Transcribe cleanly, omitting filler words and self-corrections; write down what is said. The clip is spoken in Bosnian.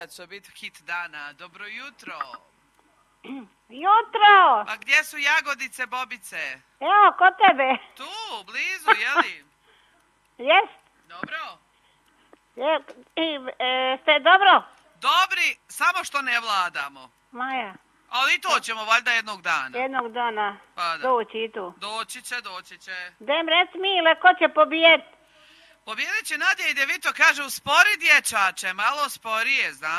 će biti hit dana. Dobro jutro. Jutro! A gdje su jagodice, bobice? Evo, kod tebe. Tu, blizu, jeli? Jest? Dobro. Ste dobro? Dobri, samo što ne vladamo. Maja. Ali i to ćemo valjda jednog dana. Jednog dana Pa da. doći i tu. Doći će. Dem rec Mile, ko će pobijet? Pobjedit će Nadja i Devito, kaže, uspori dječače, malo sporije, znaš?